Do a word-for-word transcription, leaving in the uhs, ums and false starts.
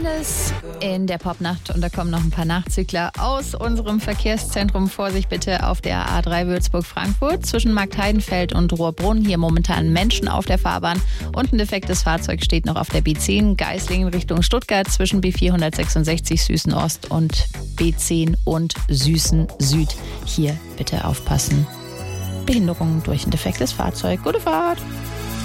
Mendes in der Popnacht. Und da kommen noch ein paar Nachzügler aus unserem Verkehrszentrum. Vorsicht bitte auf der A drei Würzburg-Frankfurt zwischen Marktheidenfeld und Rohrbrunn. Hier momentan Menschen auf der Fahrbahn und ein defektes Fahrzeug steht noch auf der B zehn Geislingen Richtung Stuttgart zwischen B vierhundertsechsundsechzig Süßen Ost und B zehn und Süßen Süd. Hier bitte aufpassen. Behinderung durch ein defektes Fahrzeug. Gute Fahrt!